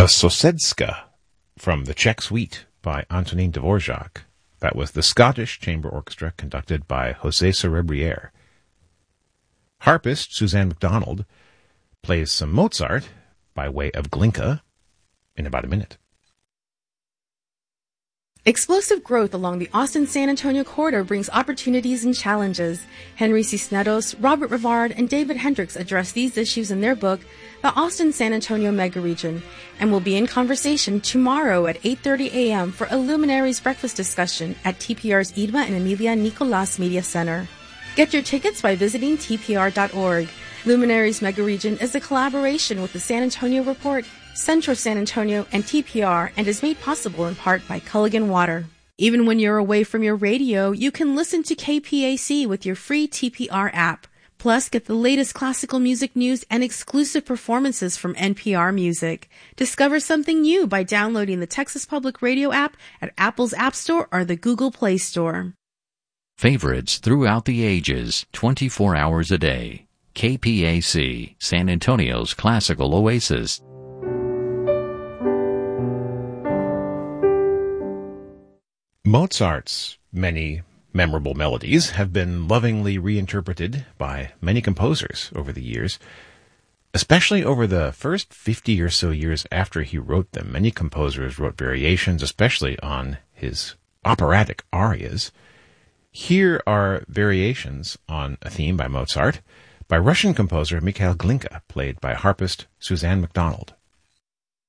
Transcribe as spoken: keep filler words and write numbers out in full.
Sosedska from the Czech Suite by Antonín Dvořák. That was the Scottish Chamber Orchestra conducted by José Cerebriere. Harpist Suzanne MacDonald plays some Mozart by way of Glinka in about a minute. Explosive growth along the Austin-San Antonio corridor brings opportunities and challenges. Henry Cisneros, Robert Rivard, and David Hendricks address these issues in their book, The Austin-San Antonio Megaregion, and will be in conversation tomorrow at eight thirty a.m. for a Luminaries breakfast discussion at T P R's Edma and Emilia Nicolas Media Center. Get your tickets by visiting T P R dot org. Luminaries Megaregion is a collaboration with the San Antonio Report, Centro San Antonio, and T P R, and is made possible in part by Culligan Water. Even when you're away from your radio, you can listen to K P A C with your free T P R app. Plus, get the latest classical music news and exclusive performances from N P R Music. Discover something new by downloading the Texas Public Radio app at Apple's App Store or the Google Play Store. Favorites throughout the ages, twenty-four hours a day. K P A C, San Antonio's classical oasis. Mozart's many memorable melodies have been lovingly reinterpreted by many composers over the years, especially over the first fifty or so years after he wrote them. Many composers wrote variations, especially on his operatic arias. Here are variations on a theme by Mozart by Russian composer Mikhail Glinka, played by harpist Suzanne MacDonald.